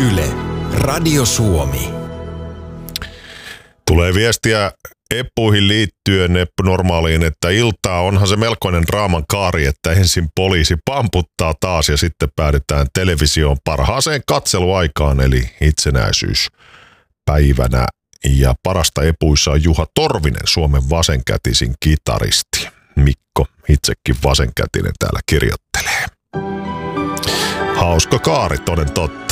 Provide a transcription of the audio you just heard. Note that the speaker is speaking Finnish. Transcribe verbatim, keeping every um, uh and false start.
Yle, Radio Suomi. Tulee viestiä Eppuihin liittyen Eppu Normaaliin, että iltaa onhan se melkoinen draaman kaari, että ensin poliisi pamputtaa taas ja sitten päädytään televisioon parhaaseen katseluaikaan, eli itsenäisyyspäivänä. Ja parasta Epuissa on Juha Torvinen, Suomen vasenkätisin kitaristi. Mikko, itsekin vasenkätinen, täällä kirjoittelee. Hauska kaari, toden totta.